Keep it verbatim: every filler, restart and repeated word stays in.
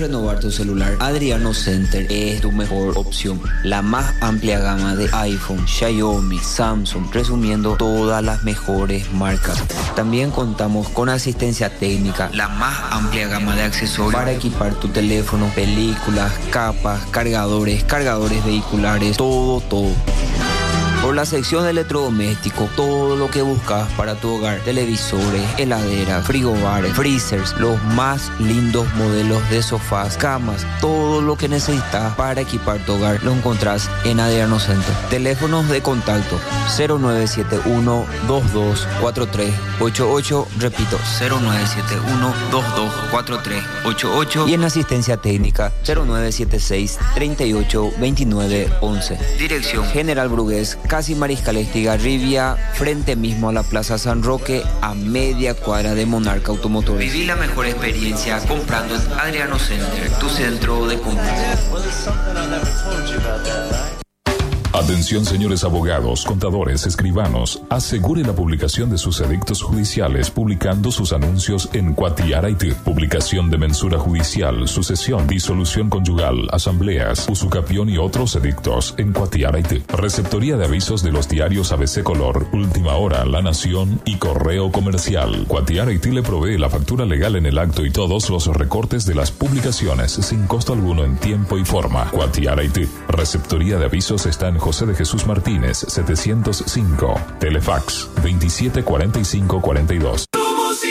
renovar tu celular, Adriano Center es tu mejor opción. La más amplia gama de iPhone, Xiaomi, Samsung, resumiendo todas las mejores marcas. También contamos con asistencia técnica, la más amplia gama de accesorios para equipar tu teléfono, películas, capas, cargadores, cargadores vehiculares, todo, todo. Por la sección de electrodomésticos, todo lo que buscas para tu hogar: televisores, heladeras, frigobares, freezers, los más lindos modelos de sofás, camas, todo lo que necesitas para equipar tu hogar lo encontrás en Adriano Center. Teléfonos de contacto: cero nueve siete uno, dos dos cuatro tres ocho ocho, repito, cero nueve siete uno, dos dos cuatro tres ocho ocho, y en asistencia técnica cero nueve siete seis, treinta y ocho, veintinueve, once. Dirección: General Brugués, casi Mariscal Estigarribia, frente mismo a la Plaza San Roque, a media cuadra de Monarca Automotor. Viví la mejor experiencia comprando en Adriano Center, tu centro de compras. Atención, señores abogados, contadores, escribanos. Asegure la publicación de sus edictos judiciales publicando sus anuncios en Cuatiara I T. Publicación de mensura judicial, sucesión, disolución conyugal, asambleas, usucapión y otros edictos en Cuatiara I T. Receptoría de avisos de los diarios A B C Color, Última Hora, La Nación y Correo Comercial. Cuatiara I T le provee la factura legal en el acto y todos los recortes de las publicaciones sin costo alguno en tiempo y forma. Cuatiara I T. Receptoría de avisos está en José de Jesús Martínez, setecientos cinco. Telefax veintisiete cuarenta y cinco cuarenta y dos.